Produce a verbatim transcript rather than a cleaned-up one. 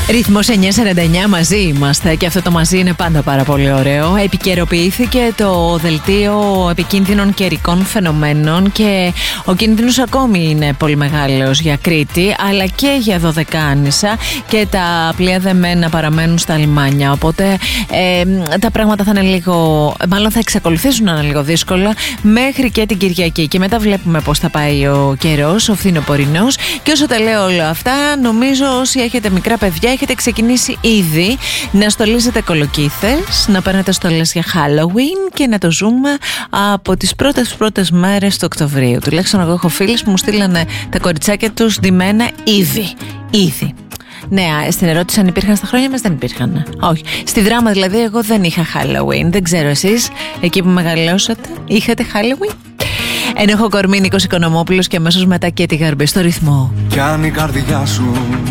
Ρυθμός εννιά σαράντα εννιά, μαζί είμαστε και αυτό το μαζί είναι πάντα πάρα πολύ ωραίο. Επικαιροποιήθηκε το δελτίο επικίνδυνων καιρικών φαινομένων και ο κίνδυνος ακόμη είναι πολύ μεγάλος για Κρήτη αλλά και για Δωδεκάνησα και τα πλοία δεμένα παραμένουν στα λιμάνια. Οπότε ε, τα πράγματα θα είναι λίγο, μάλλον θα εξακολουθήσουν να είναι λίγο δύσκολα μέχρι και την Κυριακή. Και μετά βλέπουμε πώς θα πάει ο καιρός, ο φθινοπορεινός. Και όσο τα λέω όλα αυτά, νομίζω όσοι έχετε μικρά παιδιά, έχετε ξεκινήσει ήδη να στολίζετε κολοκύθες, να παίρνετε στολές για Halloween και να το ζούμε από τις πρώτες πρώτες μέρες του Οκτωβρίου. Τουλάχιστον εγώ έχω φίλες που μου στείλανε τα κοριτσάκια τους ντυμένα ήδη. Ήδη. Ναι, στην ερώτηση αν υπήρχαν στα χρόνια μας, δεν υπήρχαν. Όχι. Στη Δράμα δηλαδή εγώ δεν είχα Halloween. Δεν ξέρω εσείς, εκεί που μεγαλώσατε, είχατε Halloween? Ενώ έχω κορμί Νίκος Οικονομόπουλος και αμέσως μετά και τη Γαρμπή στο ρυθμό. Κι αν η καρδιά σου